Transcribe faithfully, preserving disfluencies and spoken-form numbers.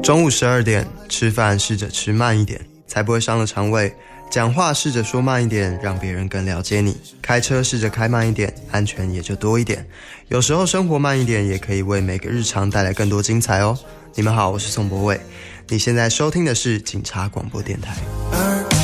中午十二点吃饭试着吃慢一点，才不会伤了肠胃。讲话试着说慢一点，让别人更了解你。开车试着开慢一点，安全也就多一点。有时候生活慢一点，也可以为每个日常带来更多精彩哦。你们好，我是宋博伟，你现在收听的是警察广播电台。